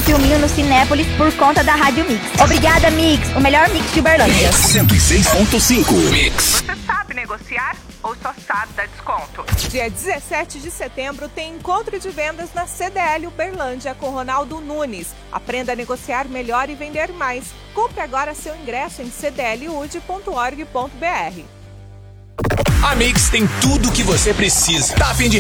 um filminho no Cinépolis por conta da Rádio Mix. Obrigada, Mix, o melhor mix de Uberlândia. 106.5 Mix. Você sabe negociar ou só sabe dar desconto? Dia 17 de setembro tem encontro de vendas na CDL Uberlândia com Ronaldo Nunes. Aprenda a negociar melhor e vender mais. Compre agora seu ingresso em cdlude.org.br. A Mix tem tudo o que você precisa. Tá a fim de